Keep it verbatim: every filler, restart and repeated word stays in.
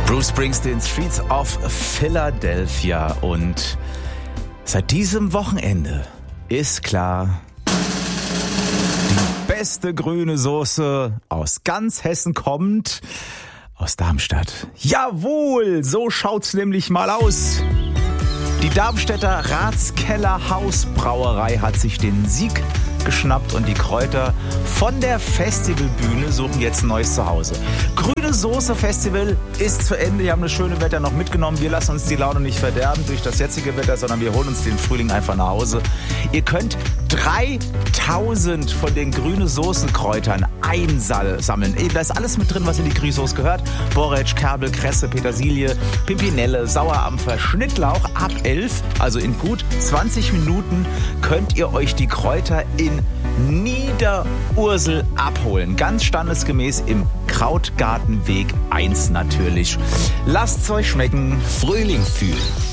Bruce Springsteen, Streets of Philadelphia. Und seit diesem Wochenende ist klar, die beste grüne Soße aus ganz Hessen kommt aus Darmstadt. Jawohl, so schaut's nämlich mal aus. Die Darmstädter Ratskeller Hausbrauerei hat sich den Sieg geschnappt und die Kräuter von der Festivalbühne suchen jetzt ein neues Zuhause. Grüne Soße Festival ist zu Ende. Wir haben das schöne Wetter noch mitgenommen. Wir lassen uns die Laune nicht verderben durch das jetzige Wetter, sondern wir holen uns den Frühling einfach nach Hause. Ihr könnt dreitausend von den grüne Soßenkräutern einsammeln. Da ist alles mit drin, was in die grüne Soße gehört. Borretsch, Kerbel, Kresse, Petersilie, Pimpinelle, Sauerampfer, Schnittlauch. Ab elf, also in gut zwanzig Minuten, könnt ihr euch die Kräuter in Niederursel abholen. Ganz standesgemäß im Krautgartenweg eins natürlich. Lasst's euch schmecken. Frühling fühlen.